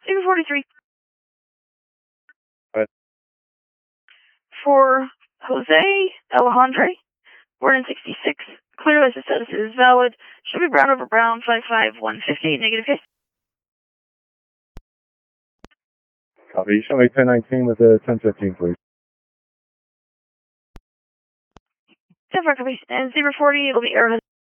Zebra 43. What? For Jose Alejandre, born in 66. Clear license status is valid. Should be brown over brown, 55150, negative case. Copy. Show me 1019 with a 1015, please. 10 copy. And Zebra 40, it'll be Arrowhead.